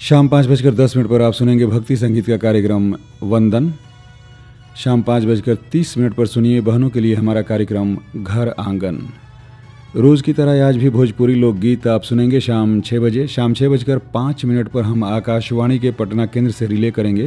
शाम 5:10 पर आप सुनेंगे भक्ति संगीत का कार्यक्रम वंदन। शाम 5:30 पर सुनिए बहनों के लिए हमारा कार्यक्रम घर आंगन। रोज़ की तरह आज भी भोजपुरी लोकगीत आप सुनेंगे शाम 6 बजे। शाम 6:05 पर हम आकाशवाणी के पटना केंद्र से रिले करेंगे